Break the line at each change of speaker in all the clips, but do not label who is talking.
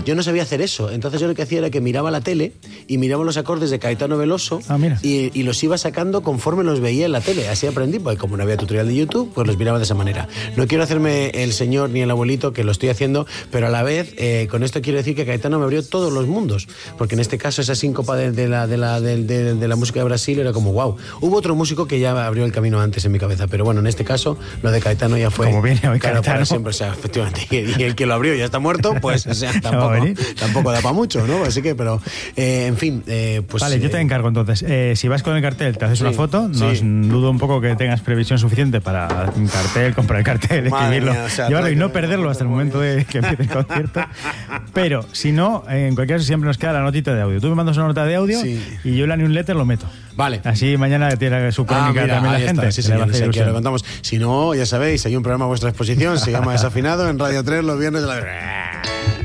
Yo no sabía hacer eso. Entonces yo lo que hacía era que miraba la tele y miraba los acordes de Caetano Veloso y los iba sacando conforme los veía en la tele. Así aprendí, porque como no había tutorial de YouTube, pues los miraba de esa manera. No quiero hacerme el señor ni el abuelito, que lo estoy haciendo, pero a la vez, con esto quiero decir que Caetano me abrió todos los mundos, porque en este caso esa síncopa de la música de Brasil era como wow. Hubo otro músico que ya abrió el camino antes en mi cabeza, pero bueno, en este caso lo de Caetano ya fue
como viene hoy
claro,
Caetano.
Para siempre, o sea, efectivamente, y el que lo abrió ya está muerto, pues o sea, tampoco da para mucho, ¿no? Así que, pero en fin, pues
vale, yo te encargo entonces, si vas con el cartel, te haces una foto, dudo un poco que tengas previsión suficiente para un cartel, comprar el cartel, escribirlo,
mía, o sea,
llevarlo y no perderlo hasta el momento de que empiece el concierto. Pero si no, en cualquier caso siempre nos queda la notita de audio. Tú me mandas una nota de audio y yo en la newsletter lo meto.
Vale.
Así mañana tiene su crónica también la gente.
Está, sí, señor, aquí lo levantamos. Si no, ya sabéis, hay un programa a vuestra exposición, se llama Desafinado, en Radio 3 los viernes de la...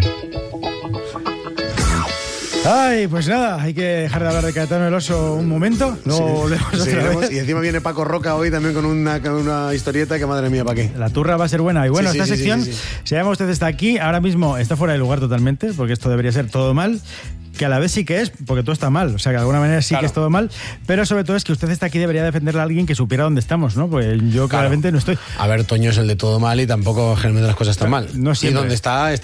Ay, pues nada, hay que dejar de hablar de Caetano Veloso un momento. Luego volvemos otra vez.
Y encima viene Paco Roca hoy también con una historieta que madre mía, ¿para qué?
La turra va a ser buena. Y bueno, esta sección, se llama Usted está aquí, ahora mismo está fuera de lugar totalmente, porque esto debería ser todo mal. Que a la vez sí que es, porque todo está mal, o sea que de alguna manera sí que es todo mal, pero sobre todo es que usted está aquí, debería defenderle a alguien que supiera dónde estamos, ¿no? Pues yo claramente no estoy.
A ver, Toño es el de todo mal y tampoco generalmente las cosas están mal.
No siempre.
Y donde está